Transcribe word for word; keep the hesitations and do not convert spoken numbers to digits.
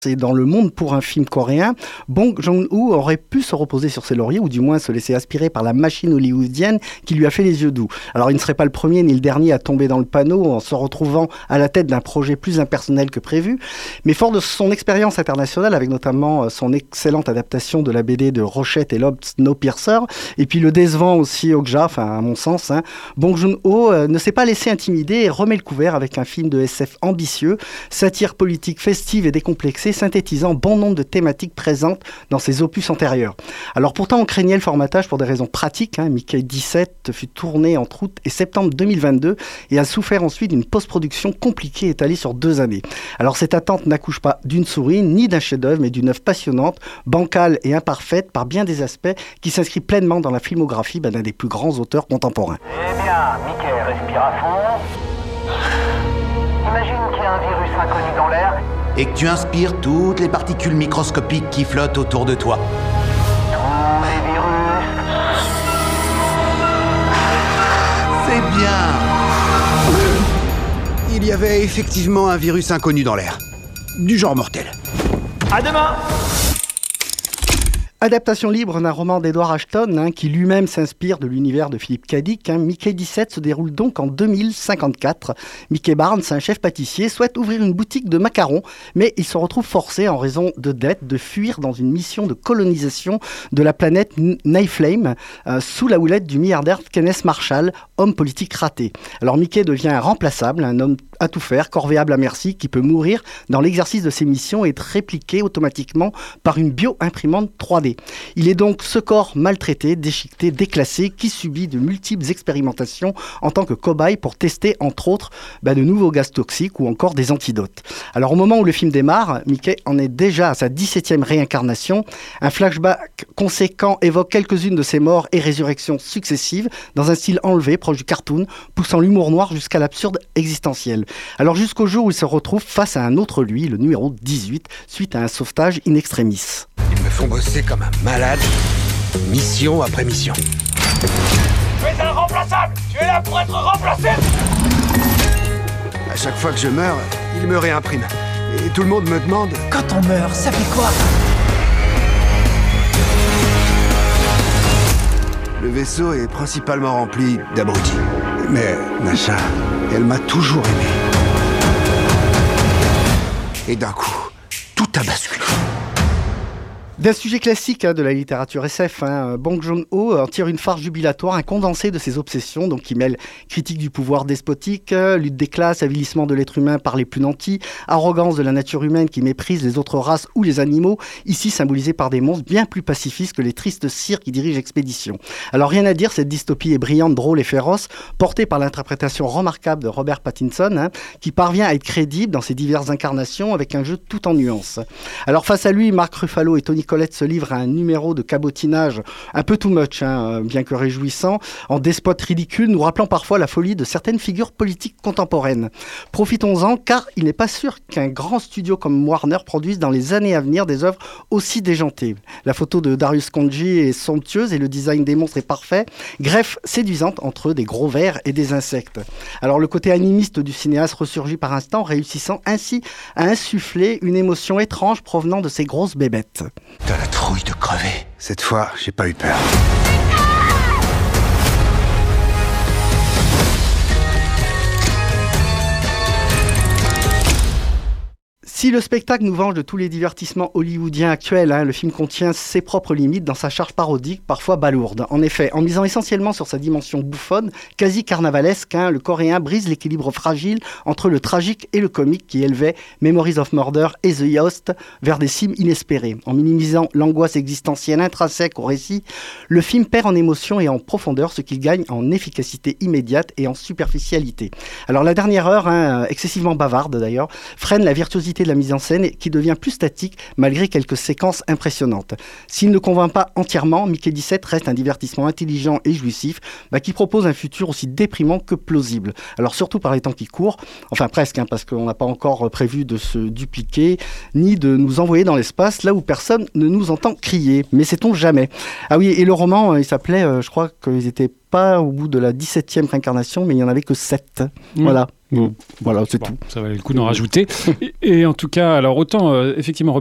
Et dans Le Monde pour un film coréen, Bong Joon-ho aurait pu se reposer sur ses lauriers, ou du moins se laisser aspirer par la machine hollywoodienne qui lui a fait les yeux doux. Alors il ne serait pas le premier ni le dernier à tomber dans le panneau en se retrouvant à la tête d'un projet plus impersonnel que prévu, mais fort de son expérience internationale, avec notamment son excellente adaptation de la B D de Rochette et Loeb Snowpiercer, et puis le décevant aussi Okja, enfin à mon sens, hein, Bong Joon-ho euh, ne s'est pas laissé intimider et remet le couvert avec un film de S F ambitieux, satire politique festive et décomplexée, synthétisant bon nombre de thématiques présentes dans ses opus antérieurs. Alors pourtant, on craignait le formatage pour des raisons pratiques. Hein. Mickey dix-sept fut tourné entre août et septembre deux mille vingt-deux et a souffert ensuite d'une post-production compliquée étalée sur deux années. Alors cette attente n'accouche pas d'une souris ni d'un chef-d'œuvre, mais d'une œuvre passionnante, bancale et imparfaite par bien des aspects, qui s'inscrit pleinement dans la filmographie bah, d'un des plus grands auteurs contemporains. Eh bien, Mickey, respire à fond. Imagine qu'il y a un virus inconnu dans l'air et que tu inspires toutes les particules microscopiques qui flottent autour de toi. Tous les virus. C'est bien. Il y avait effectivement un virus inconnu dans l'air. Du genre mortel. À demain. Adaptation libre d'un roman d'Edward Ashton, hein, qui lui-même s'inspire de l'univers de Philip K. Dick. Hein. Mickey dix-sept se déroule donc en deux mille cinquante-quatre. Mickey Barnes, un chef pâtissier, souhaite ouvrir une boutique de macarons, mais il se retrouve forcé, en raison de dettes, de fuir dans une mission de colonisation de la planète Niflheim, euh, sous la houlette du milliardaire Kenneth Marshall, homme politique raté. Alors Mickey devient irremplaçable, un homme à tout faire, corvéable à merci, qui peut mourir dans l'exercice de ses missions et être répliqué automatiquement par une bio-imprimante trois D. Il est donc ce corps maltraité, déchiqueté, déclassé, qui subit de multiples expérimentations en tant que cobaye pour tester, entre autres, bah, de nouveaux gaz toxiques ou encore des antidotes. Alors au moment où le film démarre, Mickey en est déjà à sa dix-septième réincarnation. Un flashback conséquent évoque quelques-unes de ses morts et résurrections successives dans un style enlevé, proche du cartoon, poussant l'humour noir jusqu'à l'absurde existentiel. Alors jusqu'au jour où il se retrouve face à un autre lui, le numéro dix-huit, suite à un sauvetage in extremis. Ils me font bosser comme un malade, mission après mission. Tu es irremplaçable. Tu es là pour être remplacé. À chaque fois que je meurs, ils me réimpriment. Et tout le monde me demande... Quand on meurt, ça fait quoi? Le vaisseau est principalement rempli d'abrutis. Mais Nasha, elle m'a toujours aimé. Et d'un coup, tout a basculé. D'un sujet classique hein, de la littérature S F, hein, Bong Joon-ho en tire une farce jubilatoire, un condensé de ses obsessions, donc qui mêle critique du pouvoir despotique, euh, lutte des classes, avilissement de l'être humain par les plus nantis, arrogance de la nature humaine qui méprise les autres races ou les animaux, ici symbolisés par des monstres bien plus pacifistes que les tristes sires qui dirigent l'expédition. Alors rien à dire, cette dystopie est brillante, drôle et féroce, portée par l'interprétation remarquable de Robert Pattinson, hein, qui parvient à être crédible dans ses diverses incarnations avec un jeu tout en nuances. Alors face à lui, Mark Ruffalo et Toni Collette se livre à un numéro de cabotinage un peu too much, hein, bien que réjouissant, en despote ridicule, nous rappelant parfois la folie de certaines figures politiques contemporaines. Profitons-en, car il n'est pas sûr qu'un grand studio comme Warner produise dans les années à venir des œuvres aussi déjantées. La photo de Darius Khondji est somptueuse et le design des monstres est parfait, greffe séduisante entre des gros vers et des insectes. Alors le côté animiste du cinéaste ressurgit par instant, réussissant ainsi à insuffler une émotion étrange provenant de ces grosses bébêtes. T'as la trouille de crever. Cette fois, j'ai pas eu peur. Si le spectacle nous venge de tous les divertissements hollywoodiens actuels, hein, le film contient ses propres limites dans sa charge parodique, parfois balourde. En effet, en misant essentiellement sur sa dimension bouffonne, quasi carnavalesque, hein, le coréen brise l'équilibre fragile entre le tragique et le comique qui élevait Memories of Murder et The Host vers des cimes inespérées. En minimisant l'angoisse existentielle intrinsèque au récit, le film perd en émotion et en profondeur ce qu'il gagne en efficacité immédiate et en superficialité. Alors la dernière heure, hein, excessivement bavarde d'ailleurs, freine la virtuosité de la mise en scène qui devient plus statique malgré quelques séquences impressionnantes. S'il ne convainc pas entièrement, Mickey dix-sept reste un divertissement intelligent et jouissif bah, qui propose un futur aussi déprimant que plausible. Alors surtout par les temps qui courent, enfin presque, hein, parce qu'on n'a pas encore prévu de se dupliquer ni de nous envoyer dans l'espace là où personne ne nous entend crier. Mais sait-on jamais. Ah oui, et le roman, il s'appelait, euh, je crois qu'ils étaient pas au bout de la dix-septième réincarnation, mais il n'y en avait que sept. Mmh. Voilà. Bon, voilà, c'est Bon, tout. ça valait le coup d'en rajouter. et, et en tout cas, alors autant, euh, effectivement,